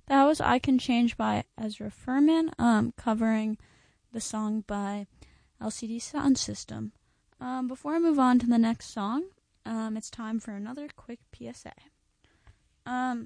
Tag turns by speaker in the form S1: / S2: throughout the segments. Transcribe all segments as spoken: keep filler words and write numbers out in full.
S1: That was I Can Change by Ezra Furman, um, covering the song by L C D Sound System. Um, before I move on to the next song, um, it's time for another quick P S A. Um,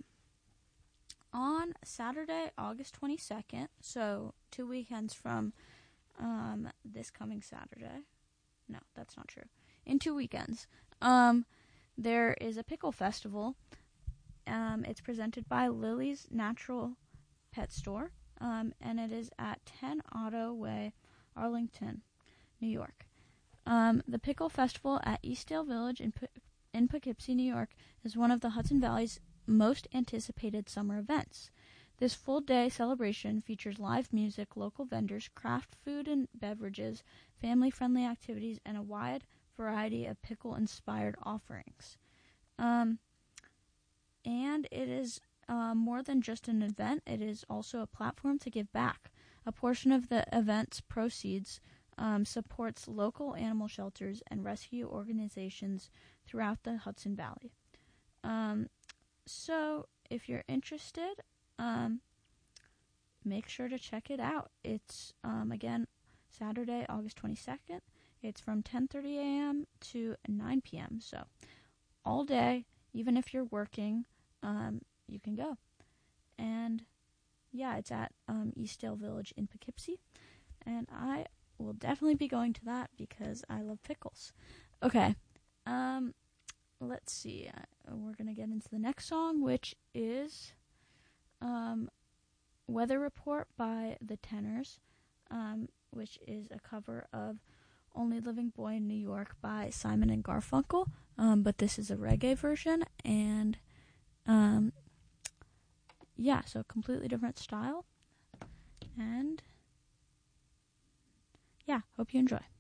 S1: on Saturday, August twenty-second, so two weekends from um, this coming Saturday. No, that's not true. In two weekends, um, there is a pickle festival. Um, it's presented by Lily's Natural Pet Store, um, and it is at ten Otto Way, Arlington, New York. Um, the Pickle Festival at Eastdale Village in, P- in Poughkeepsie, New York, is one of the Hudson Valley's most anticipated summer events. This full-day celebration features live music, local vendors, craft food and beverages, family-friendly activities, and a wide variety of pickle-inspired offerings. Um, and it is uh, more than just an event. It is also a platform to give back. A portion of the event's proceeds um, supports local animal shelters and rescue organizations throughout the Hudson Valley. Um, so, if you're interested, um, make sure to check it out. It's, um, again, Saturday, August twenty-second. It's from ten thirty a.m. to nine p.m. So, all day, even if you're working, um, you can go. And, yeah, it's at um, Eastdale Village in Poughkeepsie. And I will definitely be going to that because I love pickles. Okay. Um, let's see. Uh, we're going to get into the next song, which is um, Weather Report by The Tenors, um, which is a cover of Only Living Boy in New York by Simon and Garfunkel. Um, but this is a reggae version, and um, yeah, so completely different style. And yeah, hope you enjoy.